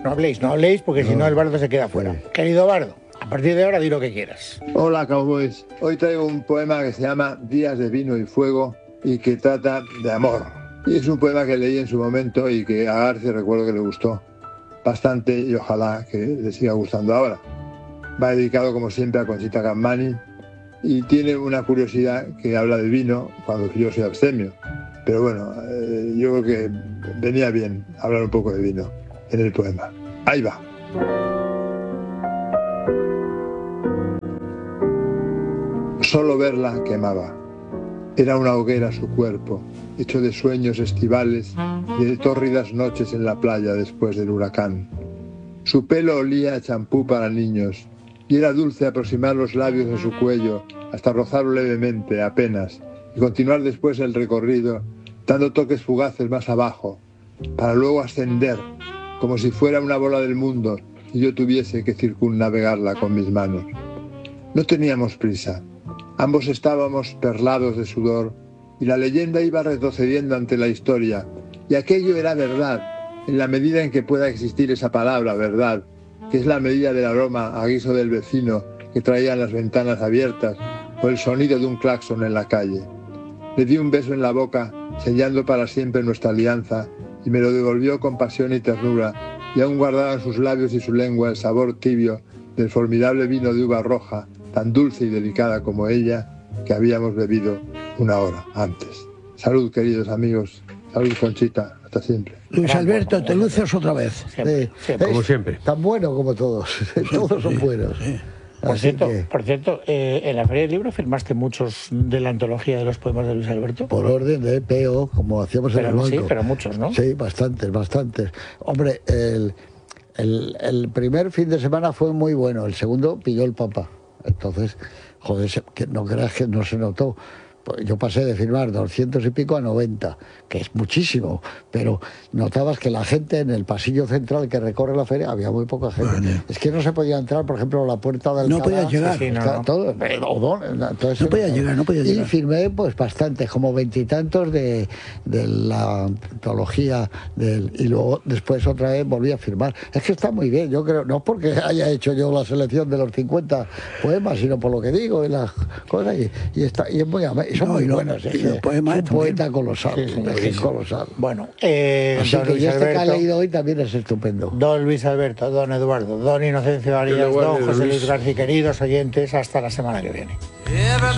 No habléis porque si no el bardo se queda fuera. Querido bardo, a partir de ahora di lo que quieras. Hola, cowboys. Hoy traigo un poema que se llama Días de vino y fuego y que trata de amor. Y es un poema que leí en su momento y que a García recuerdo que le gustó bastante y ojalá que le siga gustando ahora. Va dedicado como siempre a Conchita Gamani y tiene una curiosidad que habla del vino cuando yo soy abstemio. Pero bueno, yo creo que venía bien hablar un poco de vino en el poema. Ahí va. Solo verla quemaba. Era una hoguera su cuerpo, hecho de sueños estivales y de tórridas noches en la playa después del huracán. Su pelo olía a champú para niños y era dulce aproximar los labios a su cuello hasta rozarlo levemente, apenas, y continuar después el recorrido, dando toques fugaces más abajo, para luego ascender, como si fuera una bola del mundo y yo tuviese que circunnavegarla con mis manos. No teníamos prisa. Ambos estábamos perlados de sudor y la leyenda iba retrocediendo ante la historia, y aquello era verdad, en la medida en que pueda existir esa palabra, verdad, que es la medida del aroma a guiso del vecino que traían las ventanas abiertas o el sonido de un claxon en la calle. Le di un beso en la boca, sellando para siempre nuestra alianza, y me lo devolvió con pasión y ternura, y aún guardaban sus labios y su lengua el sabor tibio del formidable vino de uva roja, tan dulce y delicada como ella, que habíamos bebido una hora antes. Salud, queridos amigos. Salud, Conchita. Hasta siempre. Luis Alberto, te luces otra vez. Siempre. Como siempre. Tan bueno como todos. Todos son buenos. Por cierto, en la Feria del Libro firmaste muchos de la antología de los poemas de Luis Alberto. Por orden de PO, como hacíamos en el banco. Sí, pero muchos, ¿no? Sí, bastantes. Hombre, el primer fin de semana fue muy bueno, el segundo pilló el Papa. Entonces, joder, que no creas que no se notó. Yo pasé de firmar 200 y pico a 90, que es muchísimo, pero notabas que la gente en el pasillo central que recorre la feria había muy poca gente. Vale. Es que no se podía entrar, por ejemplo, a la puerta del no podía llegar. Sí, no. Todo, entonces, no podía llegar. Y firmé pues bastantes, como 20 y tantos de la antología y luego después otra vez volví a firmar. Es que está muy bien, yo creo, no porque haya hecho yo la selección de los 50 poemas, sino por lo que digo y las cosas, y es muy amable. Son muy buenos. Es un poeta colosal. Colosal. Bueno, así que Luis este Alberto, que ha leído hoy también es estupendo. Don Luis Alberto, don Eduardo, don Inocencio Arias, don José Luis García, queridos oyentes, hasta la semana que viene.